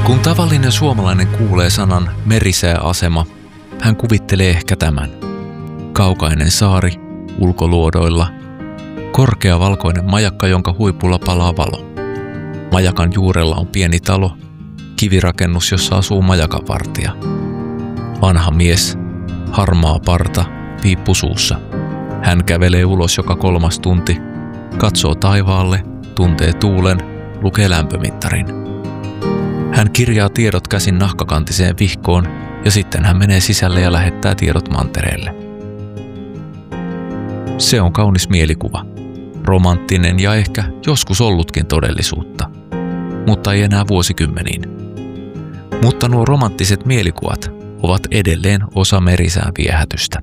Kun tavallinen suomalainen kuulee sanan merisääasema, hän kuvittelee ehkä tämän. Kaukainen saari, ulkoluodoilla, korkea valkoinen majakka, jonka huipulla palaa valo. Majakan juurella on pieni talo, kivirakennus, jossa asuu majakanvartija. Vanha mies, harmaa parta, piippu suussa. Hän kävelee ulos joka 3 tunti, katsoo taivaalle, tuntee tuulen, lukee lämpömittarin. Hän kirjaa tiedot käsin nahkakantiseen vihkoon ja sitten hän menee sisälle ja lähettää tiedot mantereelle. Se on kaunis mielikuva, romanttinen ja ehkä joskus ollutkin todellisuutta, mutta ei enää vuosikymmeniin. Mutta nuo romanttiset mielikuvat ovat edelleen osa merisään viehätystä.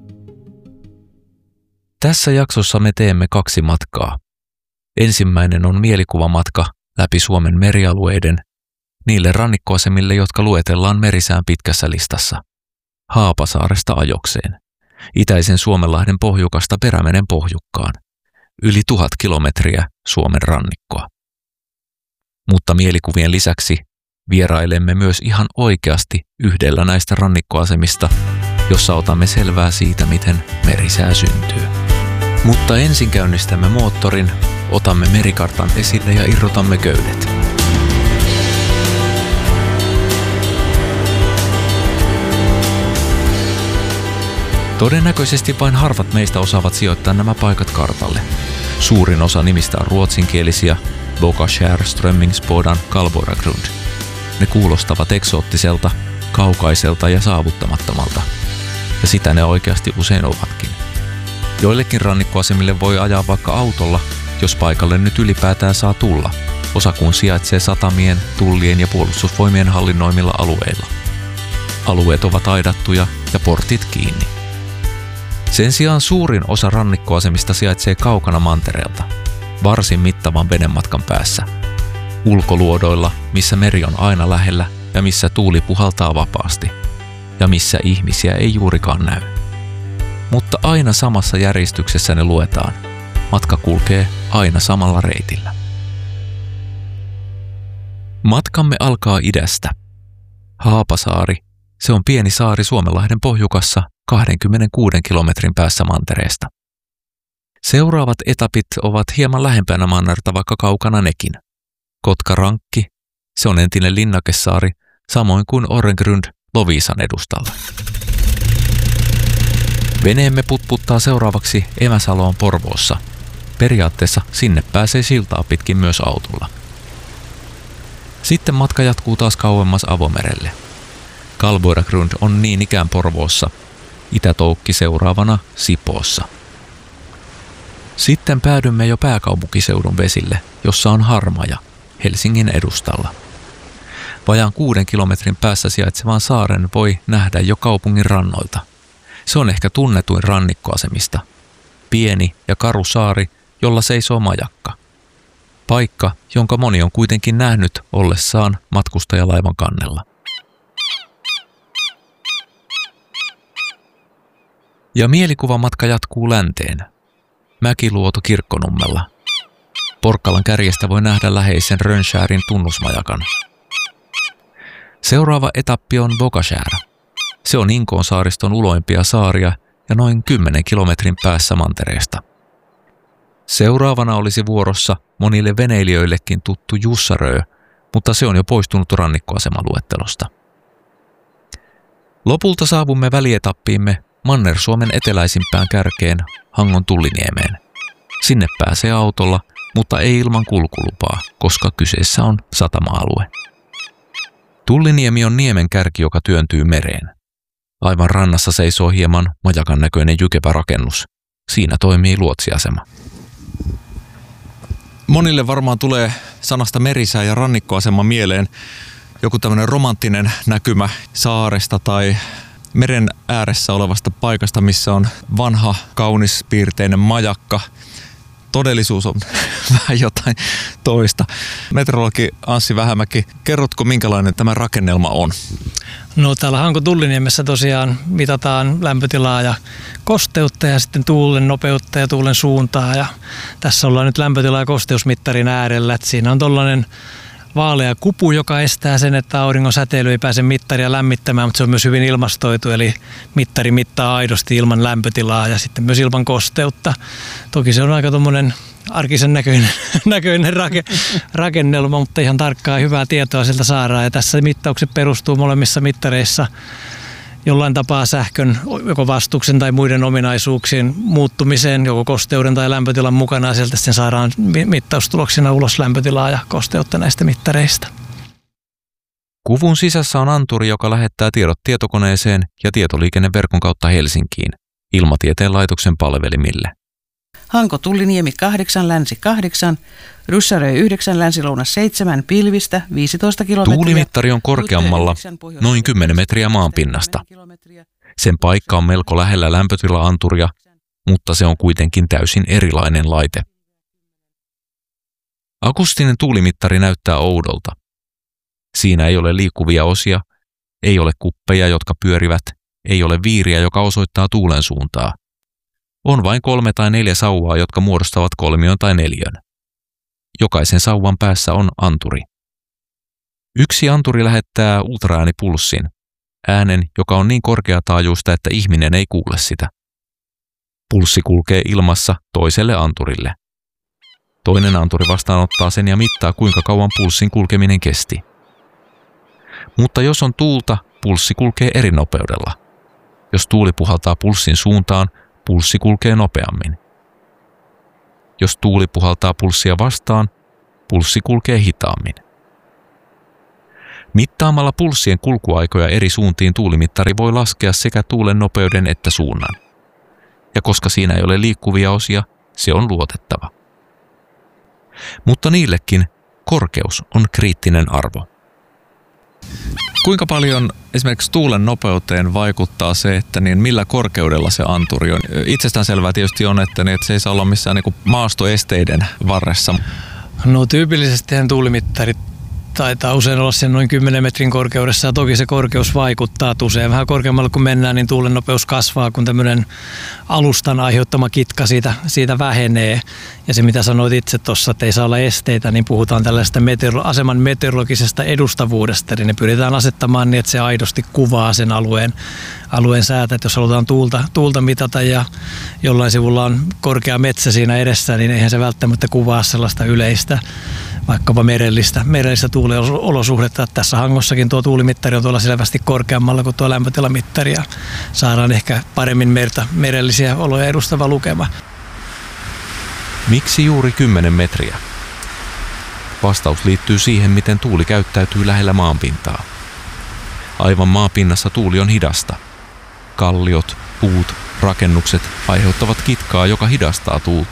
Tässä jaksossa me teemme 2 matkaa. Ensimmäinen on mielikuvamatka läpi Suomen merialueiden, niille rannikkoasemille, jotka luetellaan merisään pitkässä listassa. Haapasaaresta Ajokseen, itäisen Suomenlahden pohjukasta Perämeren pohjukkaan, yli 1000 kilometriä Suomen rannikkoa. Mutta mielikuvien lisäksi vierailemme myös ihan oikeasti yhdellä näistä rannikkoasemista, jossa otamme selvää siitä, miten merisää syntyy. Mutta ensin käynnistämme moottorin, otamme merikartan esille ja irrotamme köydet. Todennäköisesti vain harvat meistä osaavat sijoittaa nämä paikat kartalle. Suurin osa nimistä on ruotsinkielisiä, Bockskär, Strömmingsbodan, Kallborgsgrund. Ne kuulostavat eksoottiselta, kaukaiselta ja saavuttamattomalta. Ja sitä ne oikeasti usein ovatkin. Joillekin rannikkoasemille voi ajaa vaikka autolla, jos paikalle nyt ylipäätään saa tulla. Osa kun sijaitsee satamien, tullien ja puolustusvoimien hallinnoimilla alueilla. Alueet ovat aidattuja ja portit kiinni. Sen sijaan suurin osa rannikkoasemista sijaitsee kaukana mantereelta, varsin mittavan venematkan päässä. Ulkoluodoilla, missä meri on aina lähellä ja missä tuuli puhaltaa vapaasti. Ja missä ihmisiä ei juurikaan näy. Mutta aina samassa järjestyksessä ne luetaan. Matka kulkee aina samalla reitillä. Matkamme alkaa idästä. Haapasaari, se on pieni saari Suomenlahden pohjukassa 26 kilometrin päässä mantereesta. Seuraavat etapit ovat hieman lähempänä mannerta, vaikka kaukana nekin. Kotkarankki, se on entinen linnakesaari, samoin kuin Orrengrund Loviisan edustalla. Veneemme putputtaa seuraavaksi Emäsaloon Porvoossa. Periaatteessa sinne pääsee siltaa pitkin myös autolla. Sitten matka jatkuu taas kauemmas avomerelle. Kallborgsgrund on niin ikään Porvoossa, Itätoukki seuraavana Sipoossa. Sitten päädymme jo pääkaupunkiseudun vesille, jossa on Harmaja, Helsingin edustalla. Vajaan 6 kilometrin päässä sijaitsevan saaren voi nähdä jo kaupungin rannoilta. Se on ehkä tunnetuin rannikkoasemista. Pieni ja karu saari, jolla seisoo majakka. Paikka, jonka moni on kuitenkin nähnyt ollessaan matkustajalaivan kannella. Ja mielikuvamatka jatkuu länteen. Mäkiluoto Kirkkonummella. Porkkalan kärjestä voi nähdä läheisen Rönnskärin tunnusmajakan. Seuraava etappi on Bockskär. Se on Inkoon saariston uloimpia saaria ja noin 10 kilometrin päässä mantereesta. Seuraavana olisi vuorossa monille veneilijöillekin tuttu Jussarö, mutta se on jo poistunut rannikkoasemaluettelosta. Lopulta saavumme välietappiimme Manner-Suomen eteläisimpään kärkeen Hangon Tulliniemeen. Sinne pääsee autolla, mutta ei ilman kulkulupaa, koska kyseessä on satama-alue. Tulliniemi on niemen kärki, joka työntyy mereen. Aivan rannassa seisoo hieman majakan näköinen jykevä rakennus. Siinä toimii luotsiasema. Monille varmaan tulee sanasta merisää ja rannikkoasema mieleen joku tämmöinen romanttinen näkymä saaresta tai meren ääressä olevasta paikasta, missä on vanha, kaunis, piirteinen majakka. Todellisuus on vähän jotain toista. Meteorologi Anssi Vähämäki, kerrotko minkälainen tämä rakennelma on? No täällä Hanko Tulliniemessä tosiaan mitataan lämpötilaa ja kosteutta ja sitten tuulen nopeutta ja tuulen suuntaa. Ja tässä ollaan nyt lämpötila- ja kosteusmittarin äärellä. Että siinä on tollainen vaalea kupu, joka estää sen, että auringon säteily ei pääse mittaria lämmittämään, mutta se on myös hyvin ilmastoitu, eli mittari mittaa aidosti ilman lämpötilaa ja sitten myös ilman kosteutta. Toki se on aika tuommoinen arkisen näköinen rakennelma, mutta ihan tarkkaa ja hyvää tietoa sieltä saadaan. Ja tässä mittaukset perustuu molemmissa mittareissa jollain tapaa sähkön joko vastuksen tai muiden ominaisuuksien muuttumiseen, joko kosteuden tai lämpötilan mukana, ja sieltä sitten saadaan mittaustuloksina ulos lämpötilaa ja kosteutta näistä mittareista. Kuvun sisässä on anturi, joka lähettää tiedot tietokoneeseen ja tietoliikenneverkon kautta Helsinkiin, Ilmatieteen laitoksen palvelimille. Hanko Tulliniemi 8, Länsi 8, Ryssärö 9, Länsi-Lounas 7, pilvistä 15 kilometriä. Tuulimittari on korkeammalla noin 10 metriä maanpinnasta. Sen paikka on melko lähellä lämpötila-anturia, mutta se on kuitenkin täysin erilainen laite. Akustinen tuulimittari näyttää oudolta. Siinä ei ole liikkuvia osia, ei ole kuppeja, jotka pyörivät, ei ole viiriä, joka osoittaa tuulen suuntaa. On vain 3 tai 4 sauvaa, jotka muodostavat kolmion tai neliön. Jokaisen sauvan päässä on anturi. Yksi anturi lähettää ultraäänipulssin, äänen, joka on niin korkeataajuista, että ihminen ei kuule sitä. Pulssi kulkee ilmassa toiselle anturille. Toinen anturi vastaanottaa sen ja mittaa, kuinka kauan pulssin kulkeminen kesti. Mutta jos on tuulta, pulssi kulkee eri nopeudella. Jos tuuli puhaltaa pulssin suuntaan, pulssi kulkee nopeammin. Jos tuuli puhaltaa pulssia vastaan, pulssi kulkee hitaammin. Mittaamalla pulssien kulkuaikoja eri suuntiin tuulimittari voi laskea sekä tuulen nopeuden että suunnan. Ja koska siinä ei ole liikkuvia osia, se on luotettava. Mutta niillekin korkeus on kriittinen arvo. Kuinka paljon esimerkiksi tuulen nopeuteen vaikuttaa se, että niin millä korkeudella se anturi on? Itsestäänselvää tietysti on, että se ei saa olla missään niin kuin maastoesteiden varressa. No tyypillisesti tuulimittarit taitaa usein olla sen noin 10 metrin korkeudessa, ja toki se korkeus vaikuttaa usein. Vähän korkeammalla kun mennään, niin tuulen nopeus kasvaa, kun tämmöinen alustan aiheuttama kitka siitä vähenee. Ja se mitä sanoit itse tuossa, että ei saa olla esteitä, niin puhutaan tällaista aseman meteorologisesta edustavuudesta. Eli ne pyritään asettamaan niin, että se aidosti kuvaa sen alueen säätä. Että jos halutaan tuulta mitata ja jollain sivulla on korkea metsä siinä edessä, niin eihän se välttämättä kuvaa sellaista yleistä, vaikkapa merellistä tuuliolosuhdetta. Tässä Hangossakin tuo tuulimittari on tuolla selvästi korkeammalla kuin tuo lämpötilamittari ja saadaan ehkä paremmin merellisiä oloja edustava lukema. Miksi juuri 10 metriä? Vastaus liittyy siihen, miten tuuli käyttäytyy lähellä maanpintaa. Aivan maapinnassa tuuli on hidasta. Kalliot, puut, rakennukset aiheuttavat kitkaa, joka hidastaa tuulta.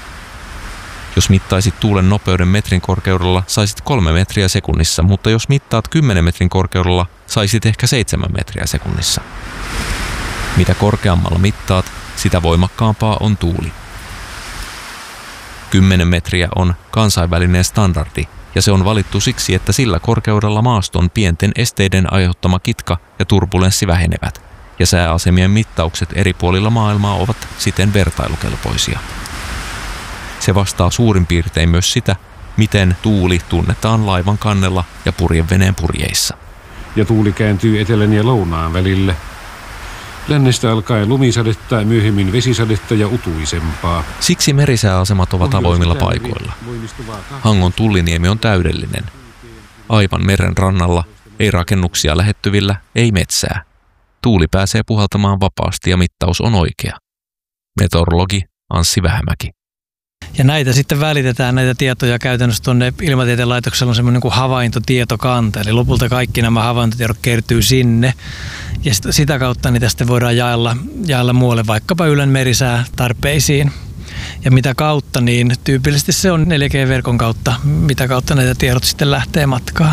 Jos mittaisit tuulen nopeuden metrin korkeudella, saisit 3 metriä sekunnissa, mutta jos mittaat 10 metrin korkeudella, saisit ehkä 7 metriä sekunnissa. Mitä korkeammalla mittaat, sitä voimakkaampaa on tuuli. 10 metriä on kansainvälinen standardi, ja se on valittu siksi, että sillä korkeudella maaston pienten esteiden aiheuttama kitka ja turbulenssi vähenevät, ja sääasemien mittaukset eri puolilla maailmaa ovat siten vertailukelpoisia. Se vastaa suurin piirtein myös sitä, miten tuuli tunnetaan laivan kannella ja purjeveneen purjeissa. Ja tuuli kääntyy etelän ja lounaan välille. Lännestä alkaen lumisadetta ja myöhemmin vesisadetta ja utuisempaa. Siksi merisääasemat ovat avoimilla paikoilla. Hangon Tulliniemi on täydellinen. Aivan meren rannalla, ei rakennuksia lähettyvillä, ei metsää. Tuuli pääsee puhaltamaan vapaasti ja mittaus on oikea. Meteorologi Anssi Vähämäki. Ja näitä sitten välitetään näitä tietoja käytännössä tuonne Ilmatieteen laitoksella on semmoinen kuin havaintotietokanta. Eli lopulta kaikki nämä havaintotiedot kertyy sinne. Ja sitä kautta niitä sitten voidaan jaella muualle vaikkapa Ylen merisäätarpeisiin. Ja mitä kautta, niin tyypillisesti se on 4G-verkon kautta, mitä kautta näitä tiedot sitten lähtee matkaan.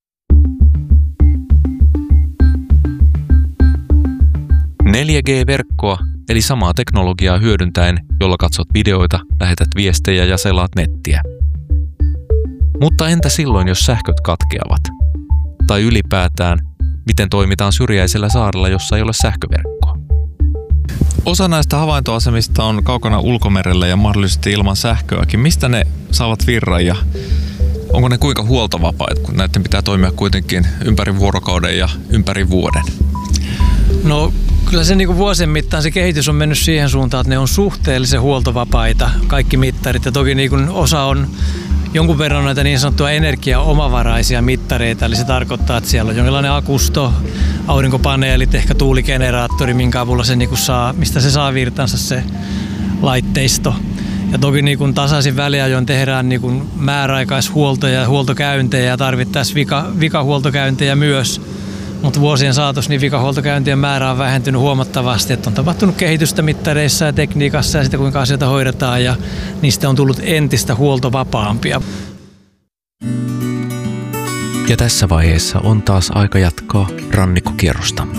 – 4G-verkkoa, eli samaa teknologiaa hyödyntäen, jolla katsot videoita, lähetät viestejä ja selaat nettiä. Mutta entä silloin, jos sähköt katkeavat? Tai ylipäätään, miten toimitaan syrjäisellä saarella, jossa ei ole sähköverkkoa? Osa näistä havaintoasemista on kaukana ulkomerellä ja mahdollisesti ilman sähköäkin. Mistä ne saavat virran ja Onko ne kuinka huoltovapaita, kun näiden pitää toimia kuitenkin ympäri vuorokauden ja ympäri vuoden? No kyllä se niin vuosien mittaan se kehitys on mennyt siihen suuntaan, että ne on suhteellisen huoltovapaita, kaikki mittarit. Ja toki niin osa on jonkun verran näitä niin sanottuja energiaomavaraisia mittareita, eli se tarkoittaa, että siellä on jonkinlainen akusto, aurinkopaneelit, ehkä tuuligeneraattori, minkä avulla se niin saa, mistä se saa virtansa se laitteisto. Ja toki niin tasaisin väliajoin tehdään niin määräaikaishuoltoja ja huoltokäyntejä ja tarvittaisiin vikahuoltokäyntejä myös. Mutta vuosien saatossa niin vikahuoltokäyntien määrä on vähentynyt huomattavasti, että on tapahtunut kehitystä mittareissa ja tekniikassa ja sitä kuinka asioita hoidetaan ja niistä on tullut entistä huoltovapaampia. Ja tässä vaiheessa on taas aika jatkaa rannikkokierrostamme.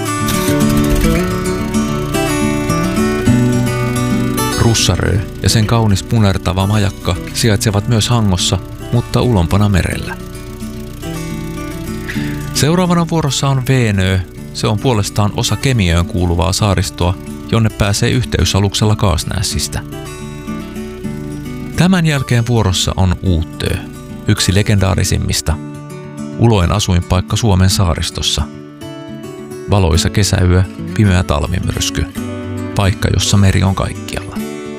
Russarö ja sen kaunis punertava majakka sijaitsevat myös Hangossa, mutta ulompana merellä. Seuraavana vuorossa on Veenö. Se on puolestaan osa Kemiöön kuuluvaa saaristoa, jonne pääsee yhteysaluksella Kaasnäsistä. Tämän jälkeen vuorossa on Uutö, yksi legendaarisimmista. Uloin asuinpaikka Suomen saaristossa. Valoisa kesäyö, pimeä talvimyrsky. Paikka, jossa meri on kaikkialla.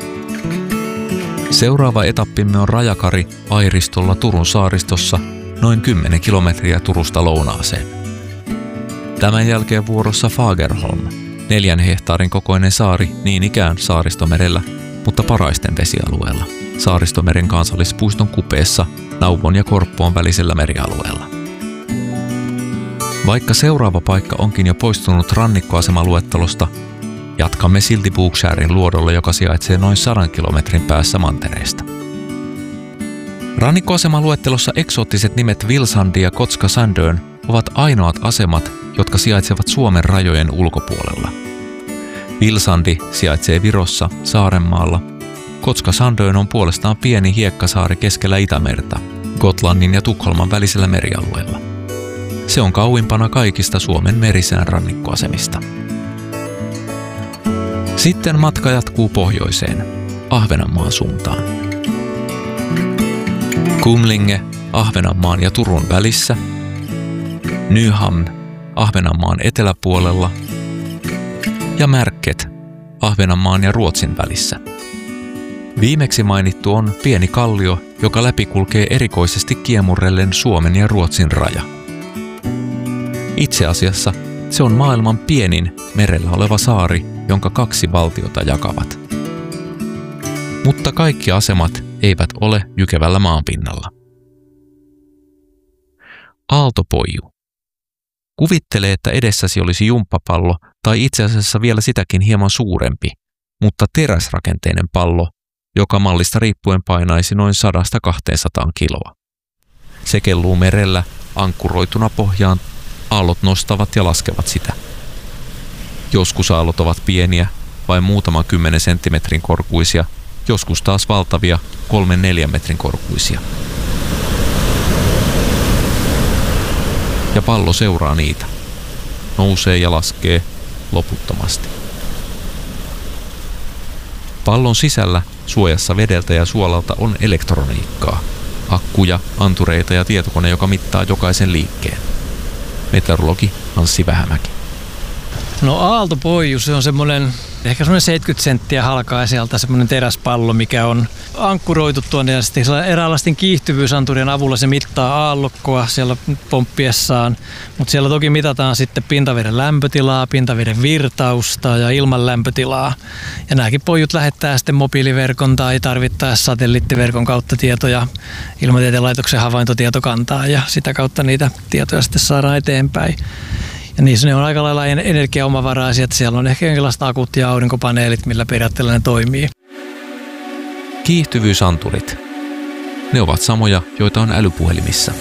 Seuraava etappimme on Rajakari Airistolla Turun saaristossa, noin 10 kilometriä Turusta lounaaseen. Tämän jälkeen vuorossa Fagerholm, 4 hehtaarin kokoinen saari niin ikään Saaristomerellä, mutta Paraisten vesialueella, Saaristomeren kansallispuiston kupeessa Nauvon ja Korppoon välisellä merialueella. Vaikka seuraava paikka onkin jo poistunut rannikkoasemaluettelosta, jatkamme silti Bogskärin luodolle, joka sijaitsee noin 100 kilometrin päässä mantereesta. Rannikkoasemaluettelossa eksoottiset nimet Vilsandi ja Kotska-Sandön ovat ainoat asemat, jotka sijaitsevat Suomen rajojen ulkopuolella. Vilsandi sijaitsee Virossa, Saarenmaalla. Kotska-Sandön on puolestaan pieni hiekkasaari keskellä Itämerta, Gotlannin ja Tukholman välisellä merialueella. Se on kauimpana kaikista Suomen merisään rannikkoasemista. Sitten matka jatkuu pohjoiseen, Ahvenanmaan suuntaan. Kumlinge Ahvenanmaan ja Turun välissä, Nyhamn Ahvenanmaan eteläpuolella ja Märket Ahvenanmaan ja Ruotsin välissä. Viimeksi mainittu on pieni kallio, joka läpikulkee erikoisesti kiemurrellen Suomen ja Ruotsin raja. Itse asiassa se on maailman pienin merellä oleva saari, jonka 2 valtiota jakavat. Mutta kaikki asemat eivät ole jykevällä maanpinnalla. Aaltopoiju. Kuvittele, että edessäsi olisi jumppapallo tai itse asiassa vielä sitäkin hieman suurempi, mutta teräsrakenteinen pallo, joka mallista riippuen painaisi noin 100–200 kiloa. Se kelluu merellä ankkuroituna pohjaan, aallot nostavat ja laskevat sitä. Joskus aallot ovat pieniä, vain muutaman 10 senttimetrin korkuisia, joskus taas valtavia 3–4 metrin korkuisia. Ja pallo seuraa niitä. Nousee ja laskee loputtomasti. Pallon sisällä, suojassa vedeltä ja suolalta on elektroniikkaa, akkuja, antureita ja tietokone, joka mittaa jokaisen liikkeen. Meteorologi Anssi Vähämäki. No aaltopoiju, se on semmoinen ehkä semmoinen 70 senttiä halkaa sieltä semmoinen teräspallo, mikä on ankkuroitu tuonne ja sitten eräänlaisten kiihtyvyysanturien avulla se mittaa aallokkoa siellä pomppiessaan, mutta siellä toki mitataan sitten pintaveden lämpötilaa, pintaveden virtausta ja ilman lämpötilaa. Ja nämäkin pojut lähettää sitten mobiiliverkon tai tarvittaessa satelliittiverkon kautta tietoja Ilmatieteen laitoksen havaintotietokantaan ja sitä kautta niitä tietoja sitten saadaan eteenpäin. Ja niissä ne on aika lailla energiaomavaraisia, että siellä on ehkä jonkinlaista akut ja aurinkopaneelit, millä periaatteella ne toimii. Kiihtyvyysanturit. Ne ovat samoja, joita on älypuhelimissa.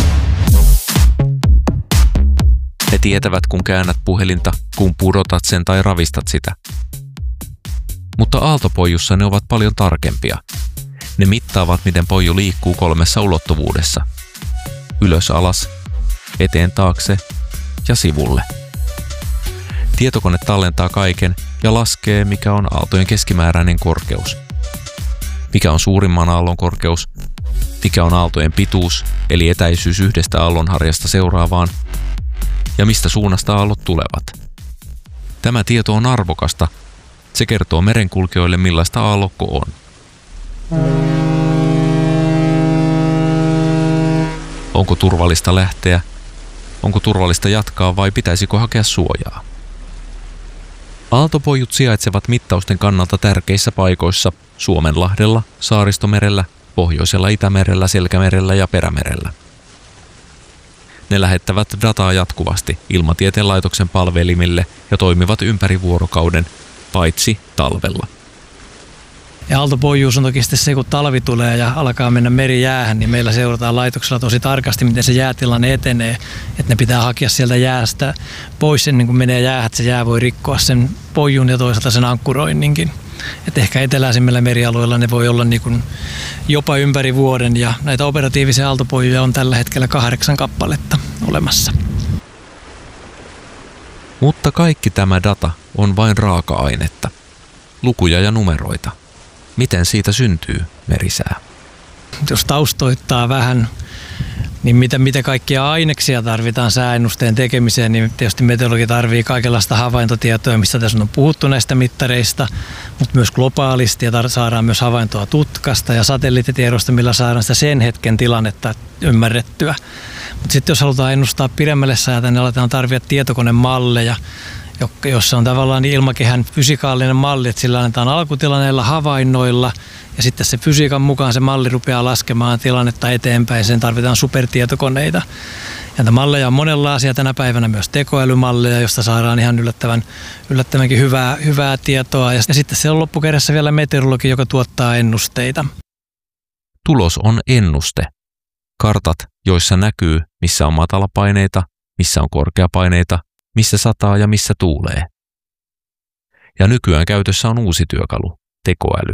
Ne tietävät, kun käännät puhelinta, kun pudotat sen tai ravistat sitä. Mutta aaltopoijussa ne ovat paljon tarkempia. Ne mittaavat, miten poiju liikkuu 3 ulottuvuudessa. Ylös alas, eteen taakse ja sivulle. Tietokone tallentaa kaiken ja laskee, mikä on aaltojen keskimääräinen korkeus. Mikä on suurimman aallon korkeus mikä on aaltojen pituus, eli etäisyys yhdestä aallonharjasta seuraavaan, ja mistä suunnasta aallot tulevat. Tämä tieto on arvokasta. Se kertoo merenkulkijoille, millaista aallokko on. Onko turvallista lähteä? Onko turvallista jatkaa vai pitäisikö hakea suojaa? Aaltopojut sijaitsevat mittausten kannalta tärkeissä paikoissa Suomenlahdella, Saaristomerellä, Pohjoisella Itämerellä, Selkämerellä ja Perämerellä. Ne lähettävät dataa jatkuvasti Ilmatieteen laitoksen palvelimille ja toimivat ympäri vuorokauden, paitsi talvella. Ja aaltopojuus on toki sitten se, kun talvi tulee ja alkaa mennä merijäähän, niin meillä seurataan laitoksella tosi tarkasti, miten se jäätilanne etenee. Että ne pitää hakea sieltä jäästä pois ennen kuin menee jäähän, että se jää voi rikkoa sen pojun ja toisaalta sen ankkuroinninkin. Että ehkä eteläisimmillä merialueilla ne voi olla niin kuin jopa ympäri vuoden ja näitä operatiivisia aaltopojuja on tällä hetkellä 8 kappaletta olemassa. Mutta kaikki tämä data on vain raaka-ainetta, lukuja ja numeroita. Miten siitä syntyy merisää? Jos taustoittaa vähän, niin mitä kaikkia aineksia tarvitaan sääennusteen tekemiseen, niin tietysti meteorologi tarvitsee kaikenlaista havaintotietoa, mistä tässä on puhuttu näistä mittareista, mutta myös globaalisti ja saadaan myös havaintoa tutkasta ja satelliittitiedosta, millä saadaan sitä sen hetken tilannetta ymmärrettyä. Mutta sitten jos halutaan ennustaa pidemmälle säätä, niin aletaan tarvita tietokonemalleja, jossa on tavallaan ilmakehän fysikaalinen malli, että sillä annetaan alkutilanneilla havainnoilla ja sitten se fysiikan mukaan se malli rupeaa laskemaan tilannetta eteenpäin. Sen tarvitaan supertietokoneita. Ja näitä malleja on monenlaisia tänä päivänä myös tekoälymalleja, josta saadaan ihan yllättävänkin hyvää tietoa. Ja sitten se on loppukädessä vielä meteorologi, joka tuottaa ennusteita. Tulos on ennuste. Kartat, joissa näkyy, missä on matalapaineita, missä on korkeapaineita, missä sataa ja missä tuulee. Ja nykyään käytössä on uusi työkalu, tekoäly.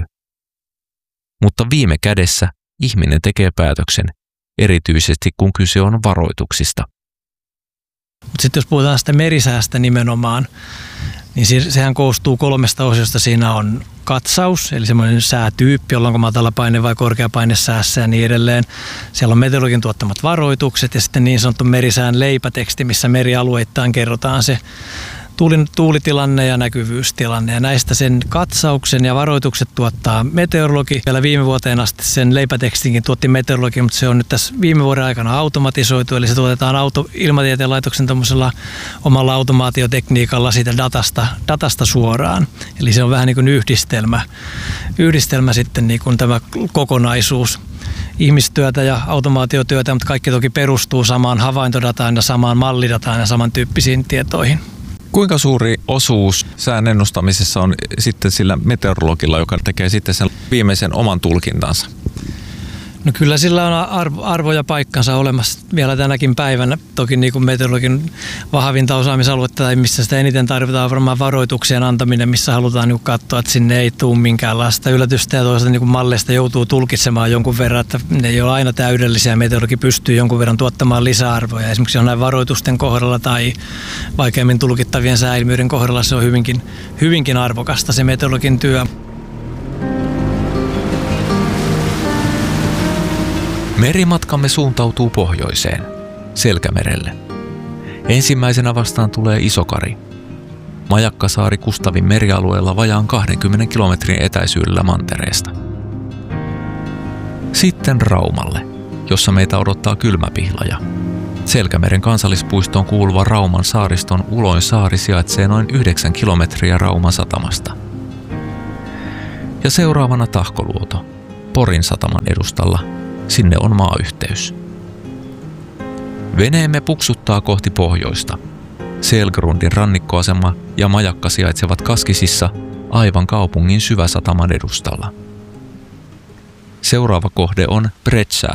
Mutta viime kädessä ihminen tekee päätöksen, erityisesti kun kyse on varoituksista. Mutta sitten jos puhutaan sitä merisäästä nimenomaan, niin sehän koostuu 3 osiosta. Siinä on katsaus, eli semmoinen säätyyppi, jolla onko matalapaine vai korkeapaine säässä ja niin edelleen. Siellä on meteorologin tuottamat varoitukset ja sitten niin sanottu merisään leipäteksti, missä merialueittain kerrotaan se tuulitilanne ja näkyvyystilanne. Ja näistä sen katsauksen ja varoitukset tuottaa meteorologi. Vielä viime vuoteen asti sen leipätekstinkin tuotti meteorologi, mutta se on nyt tässä viime vuoden aikana automatisoitu. Eli se tuotetaan Ilmatieteen laitoksen omalla automaatiotekniikalla siitä datasta suoraan. Eli se on vähän niin kuin yhdistelmä sitten niin kuin tämä kokonaisuus. Ihmistyötä ja automaatiotyötä, mutta kaikki toki perustuu samaan havaintodataan ja samaan mallidataan ja samantyyppisiin tietoihin. Kuinka suuri osuus sään ennustamisessa on sitten sillä meteorologilla, joka tekee sitten sen viimeisen oman tulkintansa? No kyllä sillä on arvo ja paikkansa olemassa vielä tänäkin päivänä. Toki niin kuin meteorologin vahvinta osaamisaluetta tai missä sitä eniten tarvitaan varmaan varoituksien antaminen, missä halutaan niin katsoa, että sinne ei tule minkäänlaista yllätystä ja toisaalta niin malleista joutuu tulkitsemaan jonkun verran, että ne ei ole aina täydellisiä. Meteorologi pystyy jonkun verran tuottamaan lisäarvoja. Esimerkiksi jonain varoitusten kohdalla tai vaikeammin tulkittavien sääilmiöiden kohdalla se on hyvinkin arvokasta se meteorologin työ. Merimatkamme suuntautuu pohjoiseen, Selkämerelle. Ensimmäisenä vastaan tulee Isokari. Majakkasaari Kustavin merialueella vajaan 20 kilometrin etäisyydellä mantereesta. Sitten Raumalle, jossa meitä odottaa kylmäpihlaja. Selkämeren kansallispuistoon kuuluva Rauman saariston Uloin saari sijaitsee noin 9 kilometriä Rauman satamasta. Ja seuraavana Tahkoluoto, Porin sataman edustalla. Sinne on maayhteys. Veneemme puksuttaa kohti pohjoista. Selgrundin rannikkoasema ja majakka sijaitsevat Kaskisissa aivan kaupungin syväsataman edustalla. Seuraava kohde on Bretsää